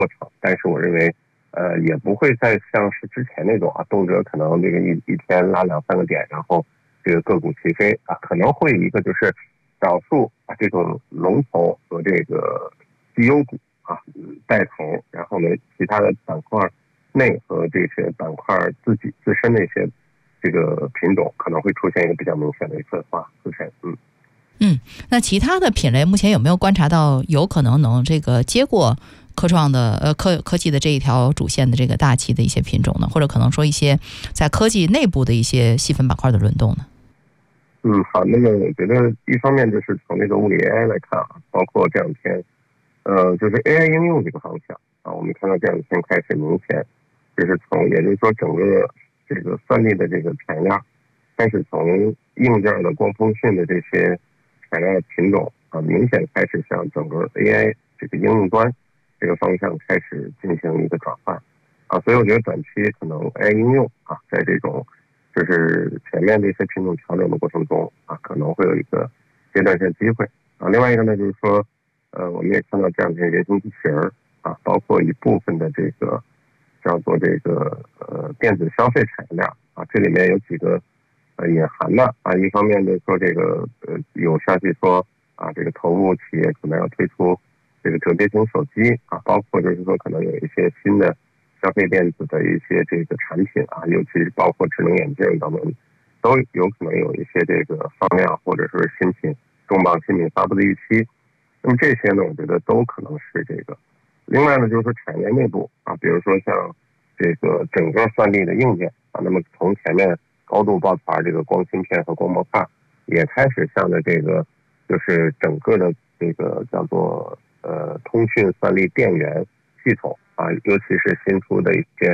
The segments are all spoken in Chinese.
过程，但是我认为也不会再像是之前那种动辄可能这个一天拉2-3个点，然后这个个股齐飞可能会一个就是少数这种龙头和这个绩优股带头，然后呢其他的板块内和这些板块自身的一些这个品种可能会出现一个比较明显的一个分化出现。 那其他的品类目前有没有观察到有可能能这个接过科创的科技的这一条主线的这个大旗的一些品种呢？或者可能说一些在科技内部的一些细分板块的轮动呢？ 好，那么我觉得一方面就是从这个物理 AI 来看包括这两天就是 AI 应用这个方向我们看到这两天开始明显就是也就是说整个这个算力的这个产量开始从硬件的光通讯的这些产量的品种明显开始向整个 AI 这个应用端这个方向开始进行一个转换所以我觉得短期可能 AI 应用在这种就是前面这些品种调整的过程中可能会有一个阶段性机会另外一个呢就是说我们也看到这两天人形机器人包括一部分的这个叫做这个电子消费产业链这里面有几个隐含的一方面就是说这个有消息说这个头部企业可能要推出这个折叠型手机包括就是说可能有一些新的消费电子的一些这个产品尤其是包括智能眼镜等等，都有可能有一些这个放量或者是重磅新品发布的预期。那么这些呢，我觉得都可能是这个。另外呢，就是说产业内部比如说像这个整个算力的硬件那么从前面高度抱团这个光芯片和光模块，也开始向着这个就是整个的这个叫做通讯算力电源系统尤其是新出的一些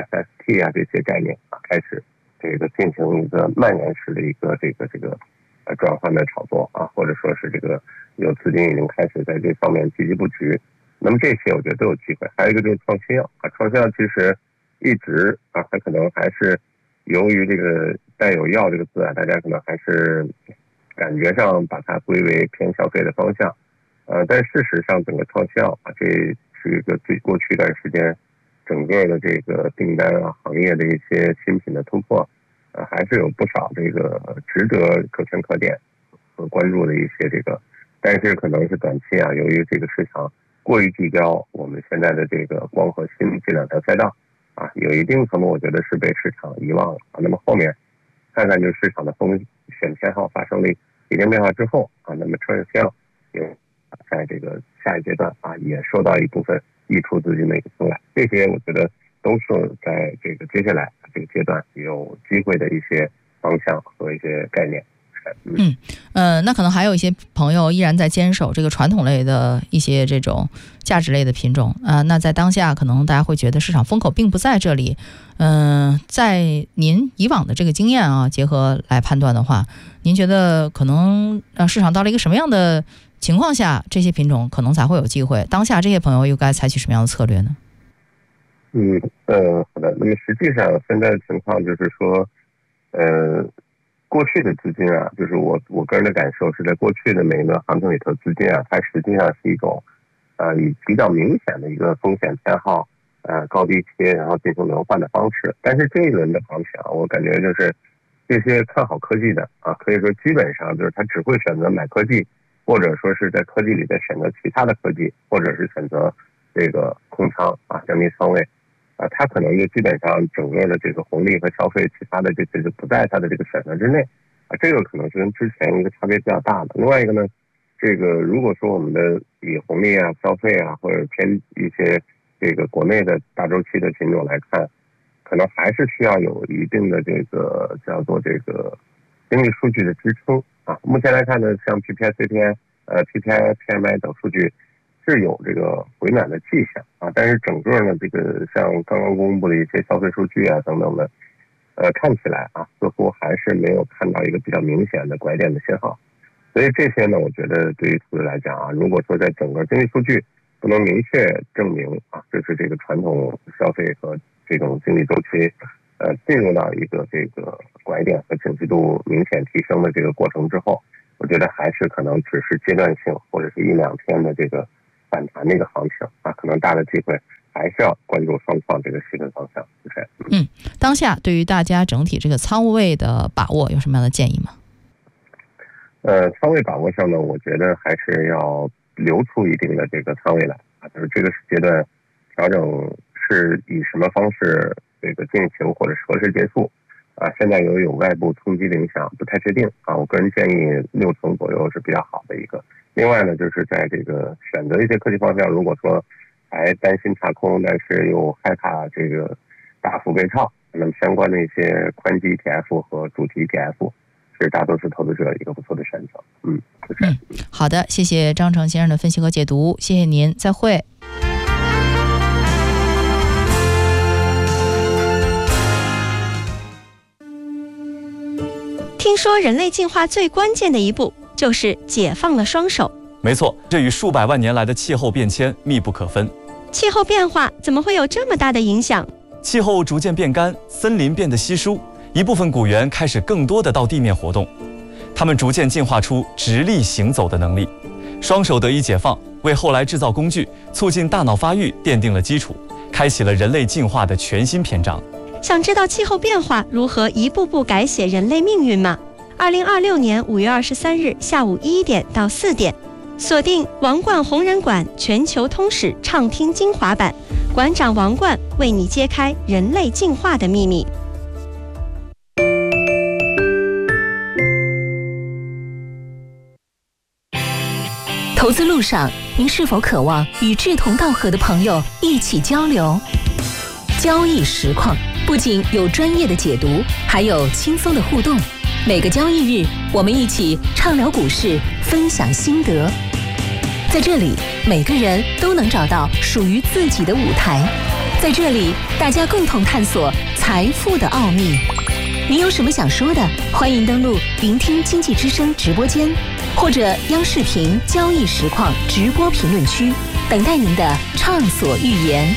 SST 这些概念开始这个进行一个蔓延式的一个这个转换的炒作或者说是这个有资金已经开始在这方面积极布局。那么这些我觉得都有机会。还有一个就是创新药创新药其实一直它可能还是由于这个带有药这个字大家可能还是感觉上把它归为偏消费的方向但事实上整个创新药这是一个过去一段时间整个的这个订单行业的一些新品的突破还是有不少这个值得可圈可点和关注的一些这个，但是可能是短期由于这个市场过于聚焦我们现在的这个光和芯这两条赛道有一定程度我觉得是被市场遗忘了那么后面看看就是市场的风险偏好发生了一定变化之后那么创新药也在这个下一阶段也受到一部分溢出资金的一个青睐，这些我觉得都是在这个接下来这个阶段有机会的一些方向和一些概念。 那可能还有一些朋友依然在坚守这个传统类的一些这种价值类的品种那在当下可能大家会觉得市场风口并不在这里在您以往的这个经验结合来判断的话，您觉得可能市场到了一个什么样的情况下这些品种可能才会有机会？当下这些朋友又该采取什么样的策略呢？ 好的。那么实际上现在的情况就是说过去的资金就是我个人的感受是在过去的每一轮行情里头资金它实际上是一种以比较明显的一个风险偏好高低切然后进行轮换的方式。但是这一轮的行情我感觉就是这些看好科技的可以说基本上就是他只会选择买科技，或者说是在科技里再选择其他的科技，或者是选择这个空仓降低仓位它可能就基本上整个的这个红利和消费其他的这些就不在它的这个选择之内这个可能是跟之前一个差别比较大的。另外一个呢，这个如果说我们的以红利消费或者偏一些这个国内的大周期的品种来看，可能还是需要有一定的这个叫做这个经济数据的支撑目前来看呢，像 PPI CPI、PPI PMI 等数据是有这个回暖的迹象但是整个呢这个像刚刚公布的一些消费数据等等的看起来似乎还是没有看到一个比较明显的拐点的信号。所以这些呢我觉得对于投资来讲如果说在整个经济数据不能明确证明就是这个传统消费和这种经济周期进入到一个这个拐点和景气度明显提升的这个过程之后，我觉得还是可能只是阶段性或者是1-2天的这个反弹的一个行情啊，可能大的机会还是要关注双创这个细分方向。 当下对于大家整体这个仓位的把握有什么样的建议吗？ 仓位把握上呢，我觉得还是要留出一定的这个仓位来啊，就是这个阶段调整是以什么方式这个进行，或者何时结束啊？现在有外部冲击的影响，不太确定啊。我个人建议6成左右是比较好的一个。另外呢，就是在这个选择一些科技方向，如果说还担心踏空，但是又害怕这个大幅被套，那么相关的一些宽基 ETF 和主题 ETF。是大多数投资者一个不错的选择。 好的，谢谢张成先生的分析和解读，谢谢您，再会。 听说人类进化最关键的一步就是解放了双手。 没错，这与数百万年来的气候变迁密不可分。 气候变化怎么会有这么大的影响？ 气候逐渐变干，森林变得稀疏，一部分古猿开始更多的到地面活动，它们逐渐进化出直立行走的能力，双手得以解放，为后来制造工具、促进大脑发育奠定了基础，开启了人类进化的全新篇章。 想知道气候变化如何一步步改写人类命运吗？2026年5月23日下午1点到4点，锁定王冠红人馆全球通史畅听精华版，馆长王冠为你揭开人类进化的秘密。 投资路上，您是否渴望与志同道合的朋友一起交流？交易实况不仅有专业的解读，还有轻松的互动。每个交易日，我们一起畅聊股市，分享心得。在这里，每个人都能找到属于自己的舞台。在这里，大家共同探索财富的奥秘。您有什么想说的？欢迎登录聆听经济之声直播间，或者央视频交易实况直播评论区，等待您的畅所欲言。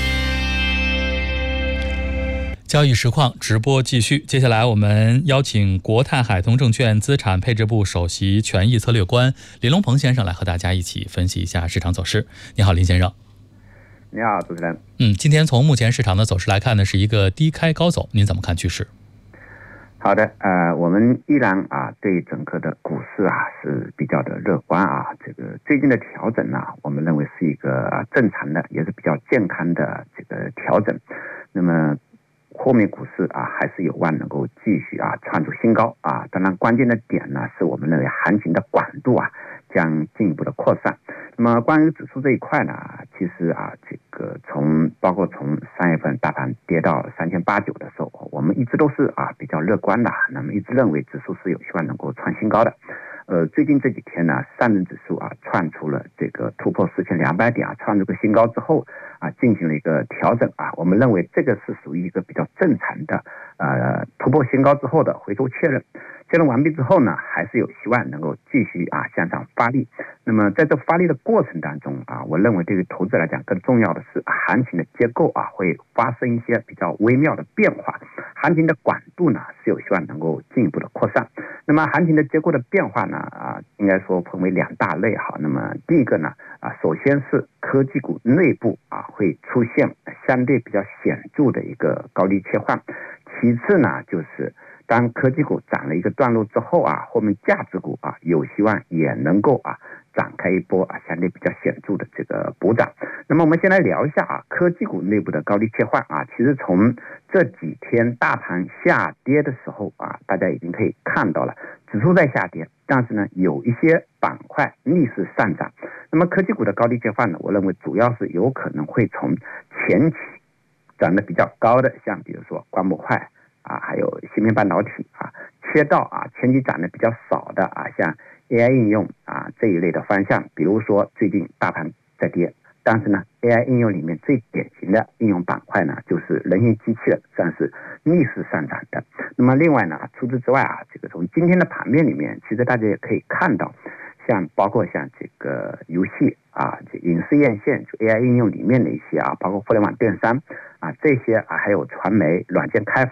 交易实况直播继续，接下来我们邀请国泰海通证券资产配置部首席权益策略官林龙鹏先生来和大家一起分析一下市场走势。你好，林先生。 你好，主持人。 今天从目前市场的走势来看呢，是一个低开高走，您怎么看趋势？ 好的，我们依然对整个的股市是比较的乐观这个最近的调整我们认为是一个正常的，也是比较健康的这个调整。那么后面股市还是有望能够继续创出新高当然关键的点呢，是我们认为行情的广度将进一步的扩散。那么关于指数这一块呢，其实这个包括从3月份大盘跌到3890的时候，我们一直都是比较乐观的，那么一直认为指数是有希望能够创新高的。最近这几天呢，上证指数创出了这个突破4200点创这个新高之后进行了一个调整我们认为这个是属于一个比较正常的突破新高之后的回头确认完毕之后呢，还是有希望能够继续向上发力。那么在这发力的过程当中我认为对于投资者来讲更重要的是行情的结构会发生一些比较微妙的变化，行情的广度呢是有希望能够进一步的扩散。那么行情的结构的变化呢应该说分为2大类那么第一个呢首先是科技股内部会出现相对比较显著的一个高低切换，其次呢就是当科技股涨了一个段落之后后面价值股有希望也能够展开一波相对比较显著的这个补涨。那么我们先来聊一下科技股内部的高低切换其实从这几天大盘下跌的时候大家已经可以看到了，指数在下跌，但是呢有一些板块逆势上涨。那么科技股的高低切换呢，我认为主要是有可能会从前期涨得比较高的，像比如说光模块还有芯片半导体切到前期涨得比较少的像 AI 应用这一类的方向。比如说最近大盘在跌，但是呢 AI 应用里面最典型的应用板块呢就是人形机器人，算是逆势上涨的。那么另外呢，除此之外这个从今天的盘面里面，其实大家也可以看到，包括像这个游戏这影视院线就 AI 应用里面的一些包括互联网电商这些还有传媒软件开发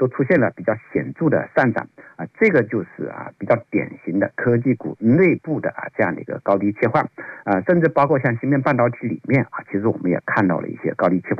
都出现了比较显著的上涨啊，这个就是比较典型的科技股内部的这样的一个高低切换啊，甚至包括像芯片半导体里面其实我们也看到了一些高低切换。